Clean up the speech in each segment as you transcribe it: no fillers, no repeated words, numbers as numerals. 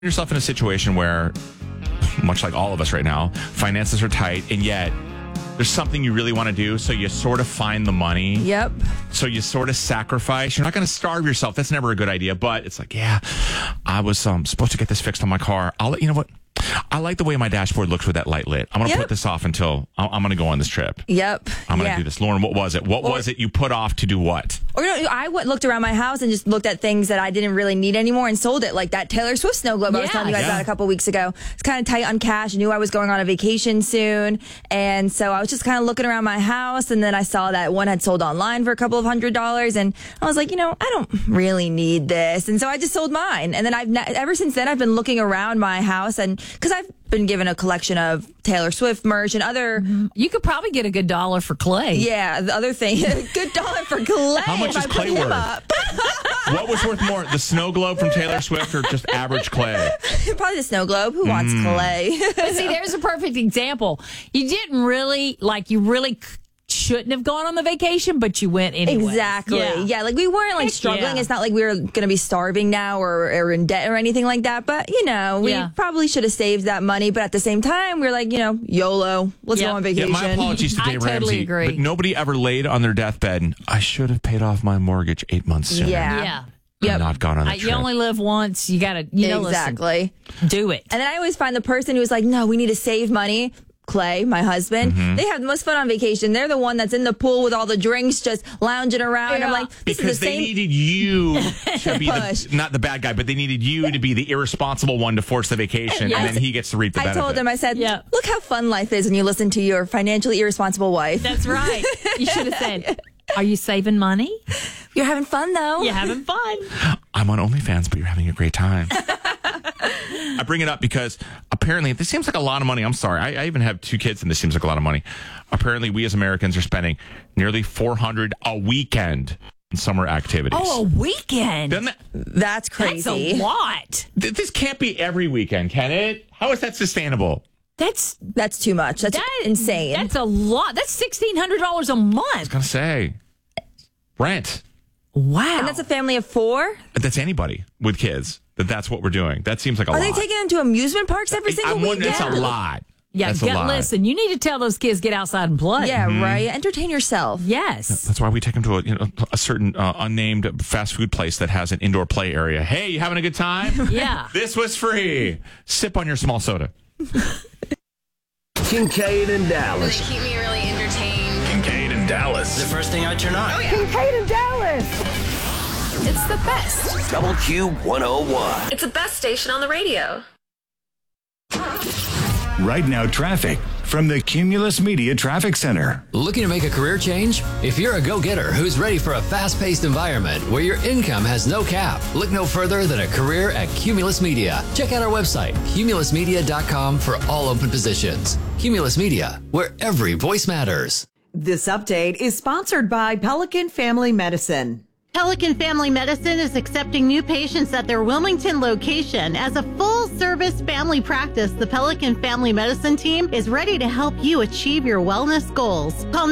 yourself in a situation where, much like all of us right now, finances are tight, and yet there's something you really want to do, so you sort of find the money. Yep. So you sort of sacrifice. You're not going to starve yourself. That's never a good idea. But it's like, yeah, I was supposed to get this fixed on my car. You know what? I like the way my dashboard looks with that light lit. I'm going to put this off until I'm going to go on this trip. Yep. I'm going to do this. Lauren, what was it? What was it you put off to do what? Or I looked around my house and just looked at things that I didn't really need anymore and sold it, like that Taylor Swift snow globe I was telling you guys about a couple weeks ago. It's kind of tight on cash. I knew I was going on a vacation soon, and so I was just kind of looking around my house, and then I saw that one had sold online for a couple of $100s, and I was like, I don't really need this, and so I just sold mine. And then ever since then I've been looking around my house, and because I've been given a collection of Taylor Swift merch and other. You could probably get a good $1 for clay. Yeah, the other thing, good $1 for clay. How much is clay worth? What was worth more, the snow globe from Taylor Swift or just average clay? Probably the snow globe. Who wants clay? But see, there's a perfect example. You didn't really, you really shouldn't have gone on the vacation, but you went anyway. Exactly. Yeah, we weren't struggling. It's not like we were going to be starving now or in debt or anything like that. But, we probably should have saved that money. But at the same time, we were like, YOLO. Let's go on vacation. Yeah, my apologies to Dave I totally Ramsey. agree. But nobody ever laid on their deathbed and I should have paid off my mortgage 8 months sooner. Yeah. Yep. Not gone on a trip. You only live once. You got to, exactly. Listen, do it. And then I always find the person who's like, no, we need to save money. Clay, my husband, they have the most fun on vacation. They're the one that's in the pool with all the drinks just lounging around. Yeah. I'm like, this because is the they same. needed you to be not the bad guy, but they needed you to be the irresponsible one to force the vacation, and then he gets to reap the benefit. I told him, I said, look how fun life is when you listen to your financially irresponsible wife. That's right. You should have said, are you saving money? You're having fun, though. You're having fun. I'm on OnlyFans, but you're having a great time. I bring it up because apparently this seems like a lot of money. I'm sorry. I even have 2 kids, and this seems like a lot of money. Apparently, we as Americans are spending nearly $400 a weekend on summer activities. Oh, a weekend? That's crazy. That's a lot. This can't be every weekend, can it? How is that sustainable? That's too much. That's insane. That's a lot. That's $1,600 a month. I was going to say, rent. Wow. And that's a family of 4? That's anybody with kids. That's what we're doing. That seems like a lot. Are they taking them to amusement parks every single weekend? That's a lot. Yeah, that's a lot. Listen, you need to tell those kids get outside and play. Yeah, right. Entertain yourself. Yes. That's why we take them to a certain unnamed fast food place that has an indoor play area. Hey, you having a good time? Yeah. This was free. Sip on your small soda. Kincaid and Dallas. They keep me really entertained. Kincaid and Dallas. The first thing I turn on. Oh, yeah. Kincaid and Dallas. It's the best. Double Q 101. It's the best station on the radio. Right now, traffic from the Cumulus Media Traffic Center. Looking to make a career change? If you're a go-getter who's ready for a fast-paced environment where your income has no cap, look no further than a career at Cumulus Media. Check out our website, cumulusmedia.com, for all open positions. Cumulus Media, where every voice matters. This update is sponsored by Pelican Family Medicine. Pelican Family Medicine is accepting new patients at their Wilmington location. As a full-service family practice, the Pelican Family Medicine team is ready to help you achieve your wellness goals. Call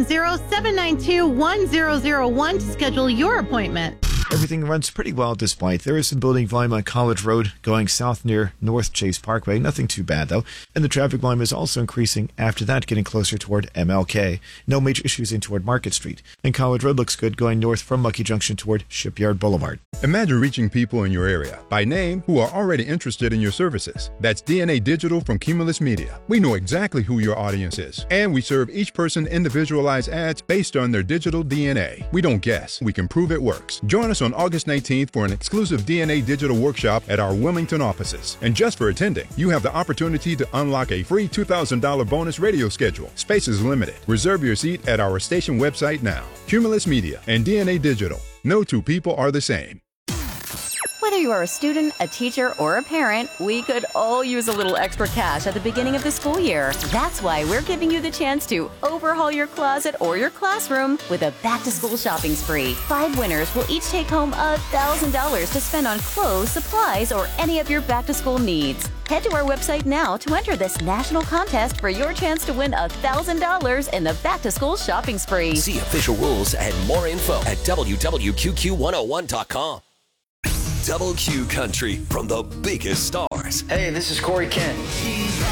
910-792-1001 to schedule your appointment. Everything runs pretty well at this point. There is some building volume on College Road going south near North Chase Parkway. Nothing too bad, though. And the traffic volume is also increasing after that, getting closer toward MLK. No major issues in toward Market Street. And College Road looks good going north from Lucky Junction toward Shipyard Boulevard. Imagine reaching people in your area by name who are already interested in your services. That's DNA Digital from Cumulus Media. We know exactly who your audience is, and we serve each person individualized ads based on their digital DNA. We don't guess. We can prove it works. Join us on August 19th for an exclusive DNA Digital workshop at our Wilmington offices. And just for attending, you have the opportunity to unlock a free $2,000 bonus radio schedule. Space is limited. Reserve your seat at our station website now. Cumulus Media and DNA Digital. No 2 people are the same. Whether you are a student, a teacher, or a parent, we could all use a little extra cash at the beginning of the school year. That's why we're giving you the chance to overhaul your closet or your classroom with a back-to-school shopping spree. 5 winners will each take home $1,000 to spend on clothes, supplies, or any of your back-to-school needs. Head to our website now to enter this national contest for your chance to win $1,000 in the back-to-school shopping spree. See official rules and more info at WWQQ101.com. Double Q Country from the biggest stars. Hey, this is Corey Kent.